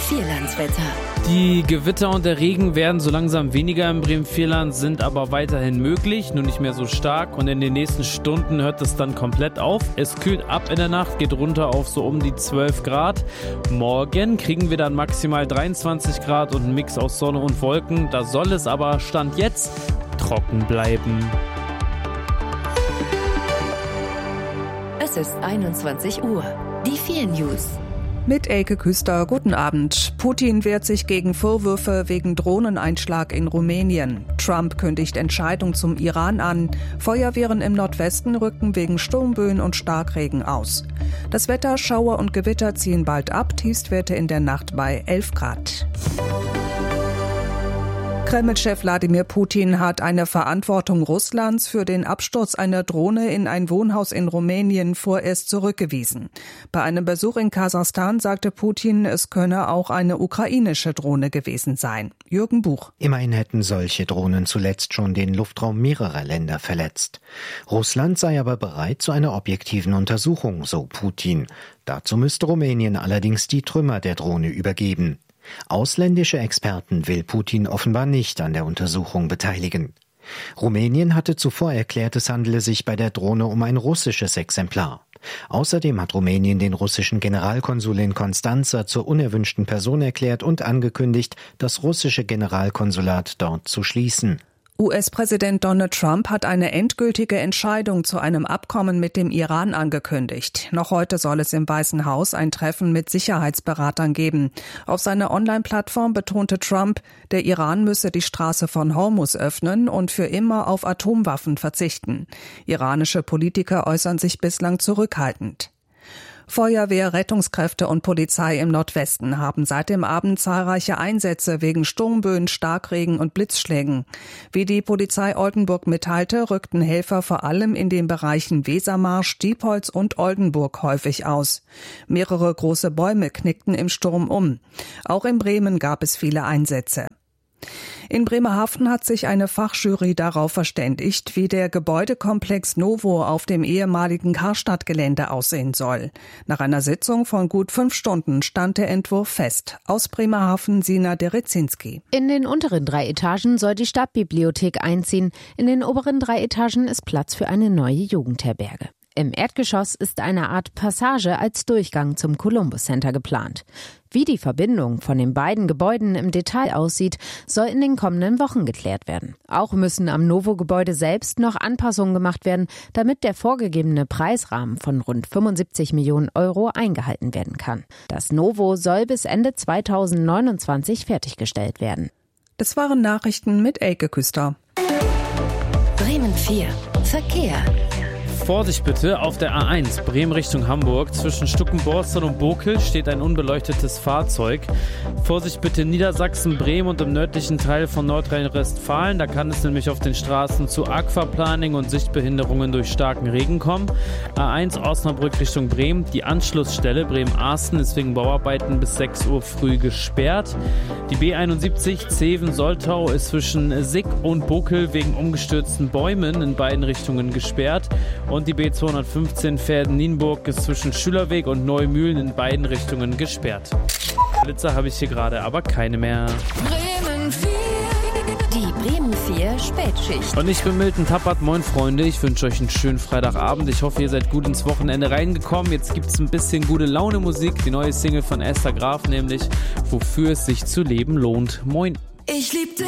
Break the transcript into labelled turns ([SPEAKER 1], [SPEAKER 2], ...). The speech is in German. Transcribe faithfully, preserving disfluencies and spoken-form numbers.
[SPEAKER 1] Vierlandswetter.
[SPEAKER 2] Die Gewitter und der Regen werden so langsam weniger im Bremen-Vierland, sind aber weiterhin möglich, nur nicht mehr so stark. Und in den nächsten Stunden hört es dann komplett auf. Es kühlt ab in der Nacht, geht runter auf so um die zwölf Grad. Morgen kriegen wir dann maximal dreiundzwanzig Grad und einen Mix aus Sonne und Wolken. Da soll es aber Stand jetzt trocken bleiben.
[SPEAKER 1] Es ist einundzwanzig Uhr. Die vier News.
[SPEAKER 3] Mit Elke Küster, guten Abend. Putin wehrt sich gegen Vorwürfe wegen Drohneneinschlag in Rumänien. Trump kündigt Entscheidung zum Iran an. Feuerwehren im Nordwesten rücken wegen Sturmböen und Starkregen aus. Das Wetter, Schauer und Gewitter ziehen bald ab. Tiefstwerte in der Nacht bei elf Grad. Kreml-Chef Wladimir Putin hat eine Verantwortung Russlands für den Absturz einer Drohne in ein Wohnhaus in Rumänien vorerst zurückgewiesen. Bei einem Besuch in Kasachstan sagte Putin, es könne auch eine ukrainische Drohne gewesen sein. Jürgen Buch.
[SPEAKER 4] Immerhin hätten solche Drohnen zuletzt schon den Luftraum mehrerer Länder verletzt. Russland sei aber bereit zu einer objektiven Untersuchung, so Putin. Dazu müsste Rumänien allerdings die Trümmer der Drohne übergeben. Ausländische Experten will Putin offenbar nicht an der Untersuchung beteiligen. Rumänien hatte zuvor erklärt, es handele sich bei der Drohne um ein russisches Exemplar. Außerdem hat Rumänien den russischen Generalkonsul in Konstanza zur unerwünschten Person erklärt und angekündigt, das russische Generalkonsulat dort zu schließen.
[SPEAKER 3] U S-Präsident Donald Trump hat eine endgültige Entscheidung zu einem Abkommen mit dem Iran angekündigt. Noch heute soll es im Weißen Haus ein Treffen mit Sicherheitsberatern geben. Auf seiner Online-Plattform betonte Trump, der Iran müsse die Straße von Hormuz öffnen und für immer auf Atomwaffen verzichten. Iranische Politiker äußern sich bislang zurückhaltend. Feuerwehr, Rettungskräfte und Polizei im Nordwesten haben seit dem Abend zahlreiche Einsätze wegen Sturmböen, Starkregen und Blitzschlägen. Wie die Polizei Oldenburg mitteilte, rückten Helfer vor allem in den Bereichen Wesermarsch, Diepholz und Oldenburg häufig aus. Mehrere große Bäume knickten im Sturm um. Auch in Bremen gab es viele Einsätze. In Bremerhaven hat sich eine Fachjury darauf verständigt, wie der Gebäudekomplex Novo auf dem ehemaligen Karstadt-Gelände aussehen soll. Nach einer Sitzung von gut fünf Stunden stand der Entwurf fest. Aus Bremerhaven Sina Derezinski.
[SPEAKER 5] In den unteren drei Etagen soll die Stadtbibliothek einziehen. In den oberen drei Etagen ist Platz für eine neue Jugendherberge. Im Erdgeschoss ist eine Art Passage als Durchgang zum Columbus Center geplant. Wie die Verbindung von den beiden Gebäuden im Detail aussieht, soll in den kommenden Wochen geklärt werden. Auch müssen am Novo-Gebäude selbst noch Anpassungen gemacht werden, damit der vorgegebene Preisrahmen von rund fünfundsiebzig Millionen Euro eingehalten werden kann. Das Novo soll bis Ende zweitausendneunundzwanzig fertiggestellt werden.
[SPEAKER 3] Das waren Nachrichten mit Elke Küster.
[SPEAKER 1] Bremen vier. Verkehr.
[SPEAKER 2] Vorsicht bitte, auf der A eins Bremen Richtung Hamburg. Zwischen Stuckenborstel und Bokel steht ein unbeleuchtetes Fahrzeug. Vorsicht bitte Niedersachsen, Bremen und im nördlichen Teil von Nordrhein-Westfalen. Da kann es nämlich auf den Straßen zu Aquaplaning und Sichtbehinderungen durch starken Regen kommen. A eins Osnabrück Richtung Bremen. Die Anschlussstelle Bremen-Arsten ist wegen Bauarbeiten bis sechs Uhr früh gesperrt. Die B einundsiebzig Zeven-Soltau ist zwischen Sick und Bokel wegen umgestürzten Bäumen in beiden Richtungen gesperrt. Und die B zweihundertfünfzehn Verden-Nienburg ist zwischen Schülerweg und Neumühlen in beiden Richtungen gesperrt. Blitzer habe ich hier gerade, aber keine mehr.
[SPEAKER 1] Bremen vier. Die Bremen vier Spätschicht.
[SPEAKER 2] Und ich bin Milton Tappert. Moin Freunde, ich wünsche euch einen schönen Freitagabend. Ich hoffe, ihr seid gut ins Wochenende reingekommen. Jetzt gibt es ein bisschen gute Laune Musik. Die neue Single von Esther Graf, nämlich Wofür es sich zu leben lohnt. Moin.
[SPEAKER 1] Ich lieb dich.